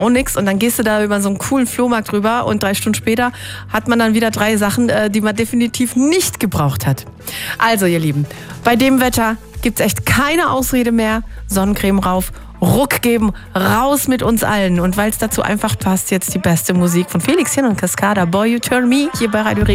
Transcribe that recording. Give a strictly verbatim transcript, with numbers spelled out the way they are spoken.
und nix. Und dann gehst du da über so einen coolen Flohmarkt drüber und drei Stunden später hat man dann wieder drei Sachen, äh, die man definitiv nicht gebraucht hat. Also ihr Lieben, bei dem Wetter gibt's echt keine Ausrede mehr. Sonnencreme rauf, Ruck geben, raus mit uns allen. Und weil es dazu einfach passt, jetzt die beste Musik von Felix Jen und Cascada, Boy You Turn Me, hier bei Radio Regen.